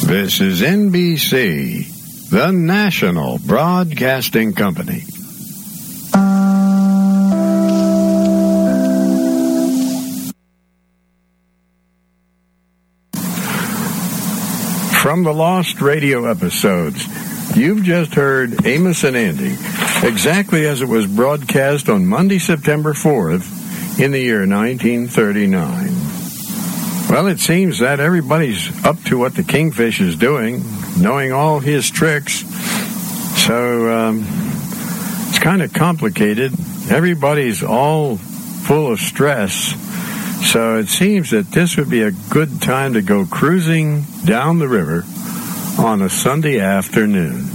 This is NBC, the National Broadcasting Company. From the Lost Radio episodes, you've just heard Amos and Andy, exactly as it was broadcast on Monday, September 4th, in the year 1939. Well, it seems that everybody's up to what the Kingfish is doing, knowing all his tricks. So it's kind of complicated. Everybody's all full of stress. So it seems that this would be a good time to go cruising down the river on a Sunday afternoon.